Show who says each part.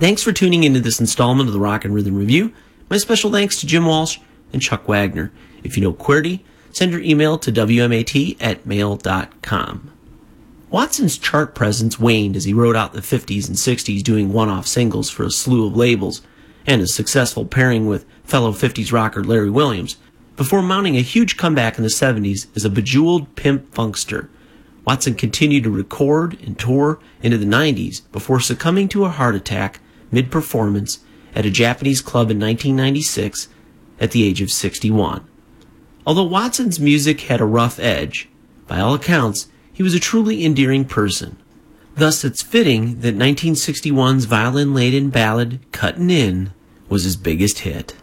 Speaker 1: Thanks for tuning into this installment of the Rock and Rhythm Review. My special thanks to Jim Walsh and Chuck Wagner. If you know QWERTY, send your email to wmat@mail.com. Watson's chart presence waned as he rode out the 50s and 60s doing one-off singles for a slew of labels and a successful pairing with fellow 50s rocker Larry Williams, before mounting a huge comeback in the 70s as a bejeweled pimp funkster. Watson continued to record and tour into the 90s before succumbing to a heart attack mid-performance at a Japanese club in 1996 at the age of 61. Although Watson's music had a rough edge, by all accounts, he was a truly endearing person. Thus, it's fitting that 1961's violin-laden ballad, Cuttin' In, was his biggest hit.